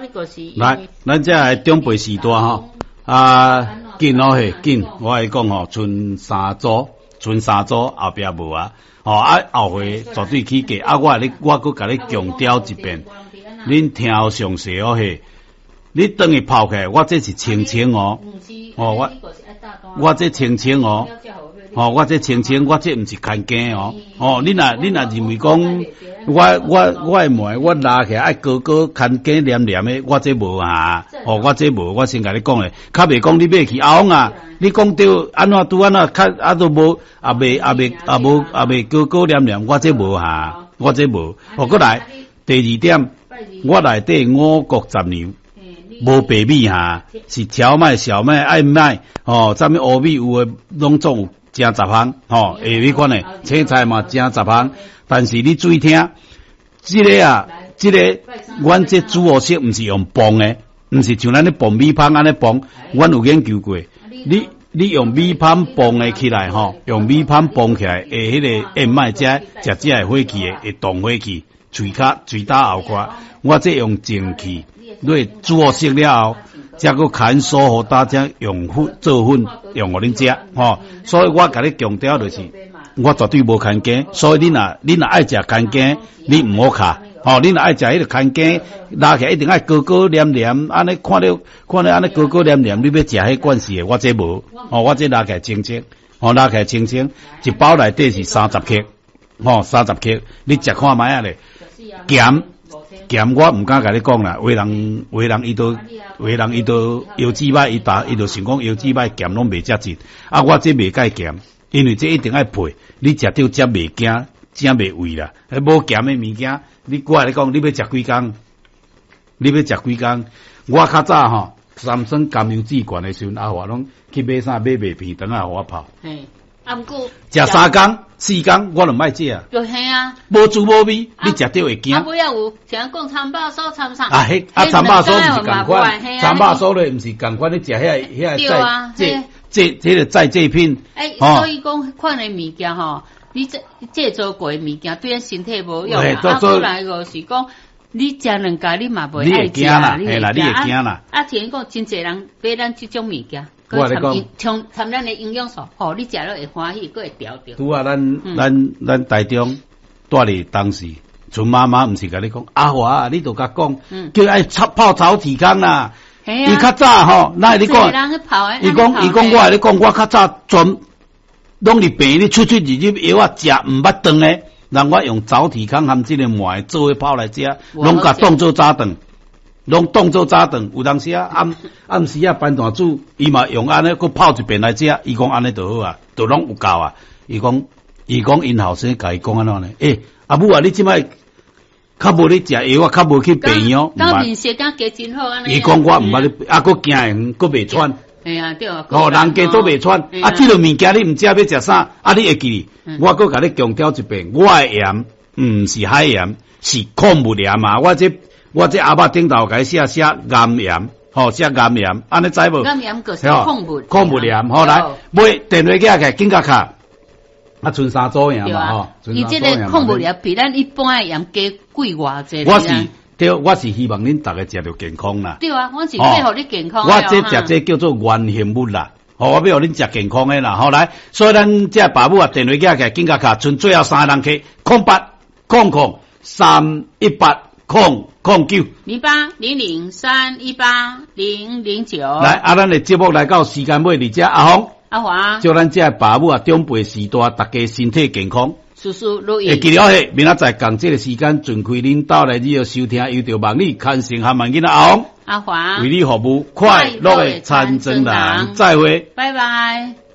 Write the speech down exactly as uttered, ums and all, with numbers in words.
来，咱这来长辈时代吼，啊，紧哦嘿紧，我来讲吼，剩三组，剩三组后壁无啊，吼啊后回绝对起价，啊我你我搁甲你强调一遍，恁听详细哦嘿，你等伊抛开，我这是清清哦，哦我我这清清哦。哦，我这清清，我这毋是看假哦。哦，你若你若认为讲，我我我的门我拉起来爱高高看假黏黏的，我这无啊。哦，我这无，我先甲你讲诶，较袂讲你买去后啊，你讲着安怎拄安怎，较啊都无，也袂也袂也无也袂高高黏黏，我这无哈，我这无。哦，过来第二点，我内底五谷杂粮。无白米哈，是荞麦、小麦、艾麦，哦，啥物乌米有诶，拢总有正十项，哦，下米款诶，青菜嘛正十项，但是你注意听，这个啊，这个，阮这主和式毋是用磅诶，毋是像咱咧磅米芳安尼磅，阮有研究过，你你用米芳磅诶起来吼，用米芳磅起来，诶，迄个燕麦只只只会火气诶，会动火气，嘴卡嘴打后挂，我这用蒸气。你煮熟了后，才个砍疏互大家用粉做粉，用互恁食吼。所以我甲你强调就是，我绝对无看假。所以你若你若爱食看假，你毋好卡吼。你若爱食迄个看假，拉起来一定爱高高黏黏，安尼看到看到安尼高高黏黏，你要食迄款式的，我这无吼，我这拉起来清清，吼拉起来清清，一包内底是三十克，吼三十克，你食看卖啊咧，咸。咸我毋敢甲你讲啦，有人有人伊都有人伊都腰子歹，伊打伊就想讲腰子歹咸拢袂遮进，啊我这袂介咸，因为这一定爱配，你食到这袂惊，正袂胃啦。迄无咸的物件，你我来讲，你要食几工？你要食几工？我较早吼，三酸甘油脂罐的时阵，阿华拢去买啥买麦片，等下互我泡。 嘿，啊毋过食三工。四工我就唔爱食啊， 就系啊， 无滋无味，你食到会惊。 啊，不要有，像讲餐饱酥参啥？ 啊，迄啊餐饱酥毋是共款，餐饱酥咧毋是共款，你食遐遐再这这这个再制品。 诶，所以讲款诶物件吼，你这这做过诶物件对咱身体无用啊。啊，过来个是讲。你食两家你嘛袂爱食啦， 你会啦，你会惊啦。 啊，听讲真侪人买咱即种物件。 我来讲， 像参咱的营养素，吼，你食了会欢喜，佫会调着。 拄啊，咱咱咱台中住咧当时，孙妈妈毋是甲你讲，阿华，你都甲讲，叫爱炒泡炒体康啦。伊较早吼，那你讲，伊讲伊讲我来你讲，我较早全拢伫病，你出出入入药啊食毋捌顿诶，人我用早体康含即个糜做伙泡来食，拢甲当做早顿。拢当做早顿，有当时啊暗暗时啊班团主伊嘛用安尼佫泡一遍来食，伊讲安尼就好啊，就拢有够啊。伊讲伊讲因后生甲伊讲安怎呢？诶、欸，阿母啊，你即摆较无咧食药啊，较无去病院， 当面食敢加真好安尼。 伊讲我毋捌咧，啊佫惊远，佫袂喘。 系啊，对啊。 哦，人家都袂喘，啊，即个物件你毋知要食啥，啊，你会记？我佫甲你强调一遍，我诶盐毋是海盐，是矿物盐啊，我这。我这阿爸顶头甲伊写写岩盐，吼写岩盐，安尼知无？ 岩盐个是矿物， 矿物盐，吼来买电话机来，紧甲卡，啊，剩三组盐嘛，吼。 伊这个矿物盐比咱一般的盐加贵偌济。 我是对，我是希望恁大家食着健康啦。 对啊，我是要互你健康。 我这食这叫做原形物啦，吼，我要互恁食健康的啦，吼来，所以咱这爸母啊，电话机来，紧甲卡，剩最后三个人客，空八空空三一八。空空九零八零零三一八零零九来，啊，咱的节目来到时间尾，而且阿红阿华， 祝咱这爸母啊长辈时代，大家身体健康， 事事如意。 会记了嘿，明仔载共这个时间，尽开恁到来以后收听，有着望你看成和万囡仔阿红阿华为你服务，快乐的参政人，再会， 拜拜。